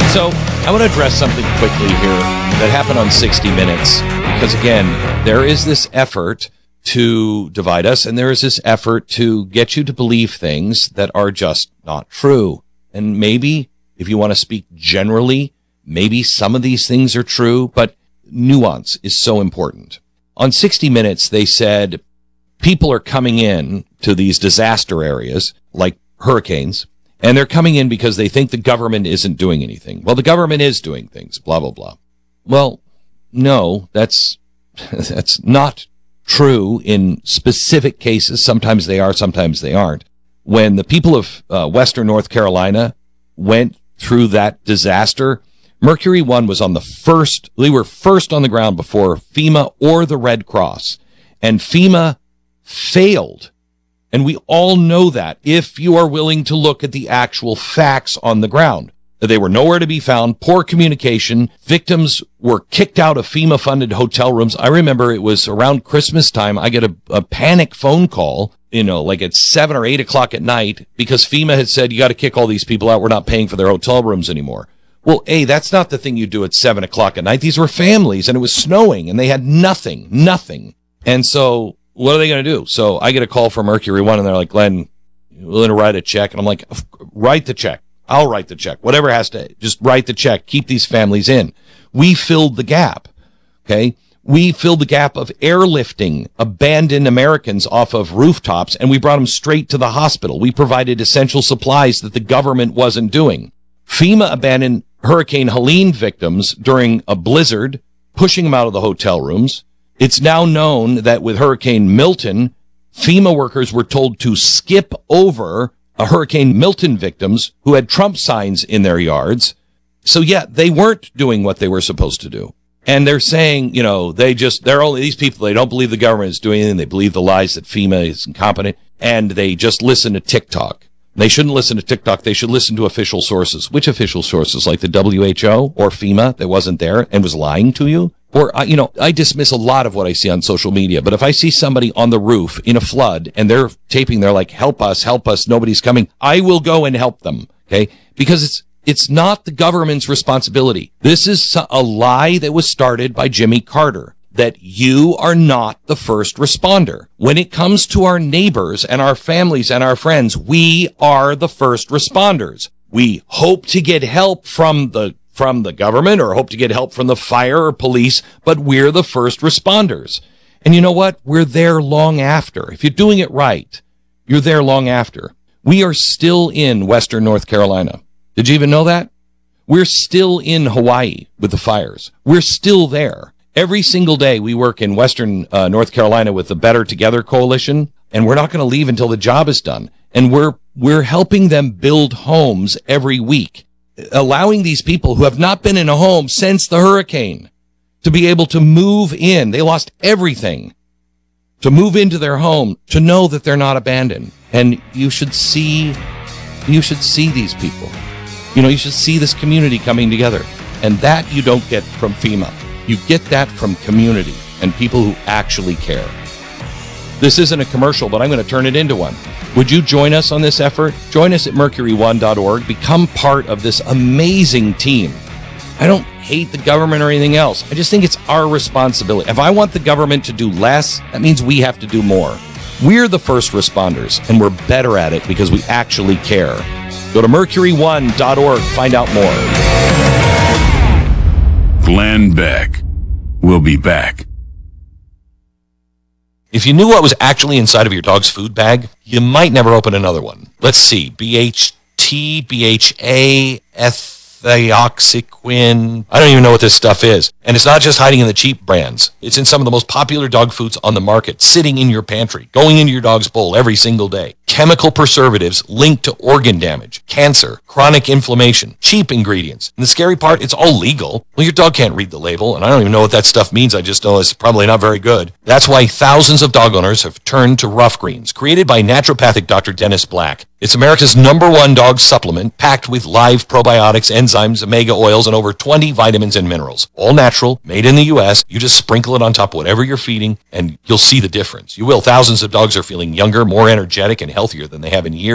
So I want to address something quickly here that happened on 60 Minutes, because again, there is this effort to divide us, and there is this effort to get you to believe things that are just not true. And maybe, if you want to speak generally, maybe some of these things are true, but nuance is so important. On 60 Minutes, they said people are coming in to these disaster areas, like hurricanes, and they're coming in because they think the government isn't doing anything. Well, the government is doing things, blah, blah, blah. Well, no, that's not true in specific cases. Sometimes they are, sometimes they aren't. When the people of Western North Carolina went through that disaster, Mercury One was on the first, they were first on the ground before FEMA or the Red Cross. And FEMA failed. And we all know that if you are willing to look at the actual facts on the ground. They were nowhere to be found, poor communication. Victims were kicked out of FEMA-funded hotel rooms. I remember it was around Christmas time. I get a panic phone call, like at 7 or 8 o'clock at night, because FEMA had said, you got to kick all these people out. We're not paying for their hotel rooms anymore. Well, that's not the thing you do at 7 o'clock at night. These were families, and it was snowing, and they had nothing. And so what are they going to do? So I get a call from Mercury One, and they're like, Glenn, we're going to write a check. And I'm like, write the check. I'll write the check. Whatever has to, just write the check. Keep these families in. We filled the gap. Okay. We filled the gap of airlifting abandoned Americans off of rooftops, and we brought them straight to the hospital. We provided essential supplies that the government wasn't doing. FEMA abandoned Hurricane Helene victims during a blizzard, pushing them out of the hotel rooms. It's now known that with Hurricane Milton, FEMA workers were told to skip over Hurricane Milton victims who had Trump signs in their yards. So yeah, they weren't doing what they were supposed to do. And they're saying, they're only these people, they don't believe the government is doing anything. They believe the lies that FEMA is incompetent, and they just listen to TikTok. They shouldn't listen to TikTok. They should listen to official sources. Which official sources? Like the WHO or FEMA that wasn't there and was lying to you? Or, I dismiss a lot of what I see on social media, but if I see somebody on the roof in a flood and they're taping, they're like, help us, nobody's coming, I will go and help them, okay? Because it's not the government's responsibility. This is a lie that was started by Jimmy Carter, that you are not the first responder. When it comes to our neighbors and our families and our friends, we are the first responders. We hope to get help from the government or hope to get help from the fire or police, but we're the first responders. And you know what? We're there long after. If you're doing it right, you're there long after. We are still in Western North Carolina. Did you even know that? We're still in Hawaii with the fires. We're still there. Every single day we work in Western North Carolina with the Better Together Coalition, and we're not going to leave until the job is done. And we're helping them build homes every week, allowing these people who have not been in a home since the hurricane to be able to move in. They lost everything to move into their home, to know that they're not abandoned. And you should see these people. You should see this community coming together. And that you don't get from FEMA. You get that from community and people who actually care. This isn't a commercial, but I'm going to turn it into one. Would you join us on this effort? Join us at mercury1.org. Become part of this amazing team. I don't hate the government or anything else. I just think it's our responsibility. If I want the government to do less, that means we have to do more. We're the first responders, and we're better at it because we actually care. Go to mercury1.org. Find out more. Glenn Beck. We'll be back. If you knew what was actually inside of your dog's food bag, you might never open another one. Let's see. BHT, BHA, ethioxyquin. I don't even know what this stuff is. And it's not just hiding in the cheap brands. It's in some of the most popular dog foods on the market, sitting in your pantry, going into your dog's bowl every single day. Chemical preservatives linked to organ damage, cancer, chronic inflammation, cheap ingredients. And the scary part, it's all legal. Well, your dog can't read the label, and I don't even know what that stuff means. I just know it's probably not very good. That's why thousands of dog owners have turned to Rough Greens, created by naturopathic Dr. Dennis Black. It's America's #1 dog supplement, packed with live probiotics, enzymes, omega oils, and over 20 vitamins and minerals. All natural, made in the U.S. You just sprinkle it on top of whatever you're feeding, and you'll see the difference. You will. Thousands of dogs are feeling younger, more energetic, and healthier than they have in years.